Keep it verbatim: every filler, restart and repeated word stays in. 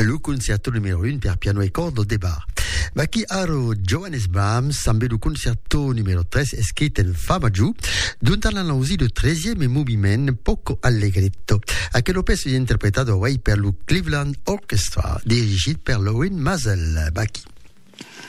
le concerto numero uno per piano e cordo de bar. Ma chi aro Johannes Brahms, sambe le concerto numero tre scritto in fa maggiù, dunque hanno usato il treizième movimento poco allegretto, a che lo pezzo è interpretato per il Cleveland Orchestra, dirigito per Lorin Mazel. Baki.